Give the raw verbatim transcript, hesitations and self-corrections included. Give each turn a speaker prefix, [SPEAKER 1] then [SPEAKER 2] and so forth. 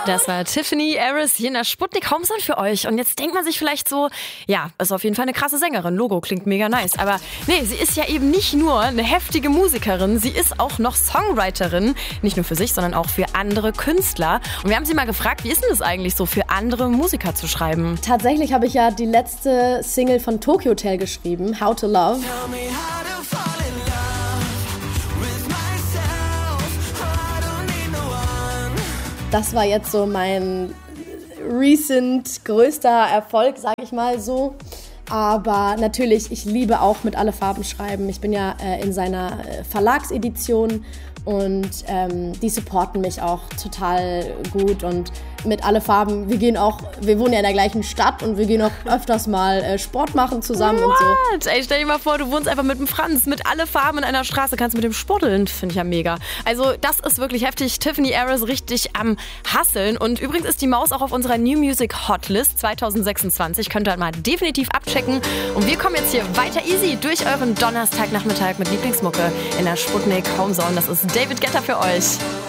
[SPEAKER 1] Das war Tiffany Harris hier in der Sputnik Homezone für euch. Und jetzt denkt man sich vielleicht so, ja, ist auf jeden Fall eine krasse Sängerin. Logo klingt mega nice. Aber nee, sie ist ja eben nicht nur eine heftige Musikerin, sie ist auch noch Songwriterin. Nicht nur für sich, sondern auch für andere Künstler. Und wir haben sie mal gefragt, wie ist denn das eigentlich so, für andere Musiker zu schreiben?
[SPEAKER 2] Tatsächlich habe ich ja die letzte Single von Tokyo Hotel geschrieben, How to Love. Das war jetzt so mein recent größter Erfolg, sage ich mal so. Aber natürlich, ich liebe auch mit Alle Farben schreiben. Ich bin ja äh, in seiner äh, Verlagsedition und ähm, die supporten mich auch total gut. Und mit Alle Farben, wir gehen auch, wir wohnen ja in der gleichen Stadt und wir gehen auch öfters mal äh, Sport machen zusammen.
[SPEAKER 1] What?
[SPEAKER 2] Und so.
[SPEAKER 1] Ey, stell dir mal vor, du wohnst einfach mit dem Franz, mit Alle Farben in einer Straße, kannst mit dem sporteln. Finde ich ja mega. Also das ist wirklich heftig. Tiffany Harris richtig am Hustlen. Und übrigens ist die Maus auch auf unserer New Music Hotlist zwanzig sechsundzwanzig. Könnt ihr mal definitiv abchecken. Und wir kommen jetzt hier weiter easy durch euren Donnerstagnachmittag mit Lieblingsmucke in der Sputnik Homezone. Das ist David Guetta für euch.